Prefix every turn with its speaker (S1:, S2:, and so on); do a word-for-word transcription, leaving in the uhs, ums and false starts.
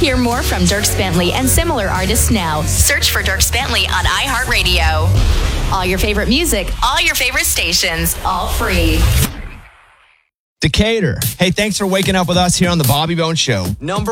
S1: Hear more from Dierks Bentley and similar artists now. Search for Dierks Bentley on iHeartRadio. All your favorite music, all your favorite stations, all free.
S2: Decatur. Hey, thanks for waking up with us here on the Bobby Bones Show. Number